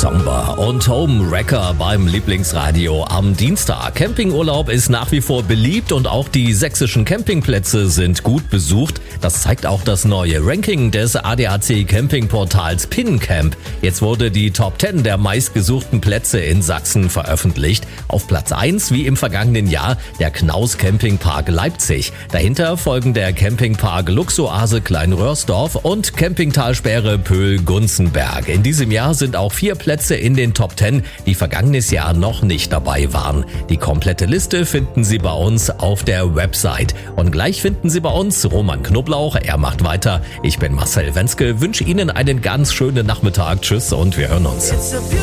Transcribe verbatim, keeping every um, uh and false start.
Somber und Home Wrecker beim Lieblingsradio am Dienstag. Campingurlaub ist nach wie vor beliebt und auch die sächsischen Campingplätze sind gut besucht. Das zeigt auch das neue Ranking des A D A C Campingportals PinCamp. Jetzt wurde die Top zehn der meistgesuchten Plätze in Sachsen veröffentlicht. Auf Platz eins, wie im vergangenen Jahr, der Knaus Campingpark Leipzig. Dahinter folgen der Campingpark Luxoase Kleinröhrsdorf und Campingtalsperre Pöhl-Gunzenberg. In diesem Jahr sind auch vier Plätze in den Top zehn, die vergangenes Jahr noch nicht dabei waren. Die komplette Liste finden Sie bei uns auf der Website. Und gleich finden Sie bei uns Roman Knoblauch, er macht weiter. Ich bin Marcel Wenzke, wünsche Ihnen einen ganz schönen Nachmittag. Tschüss und wir hören uns.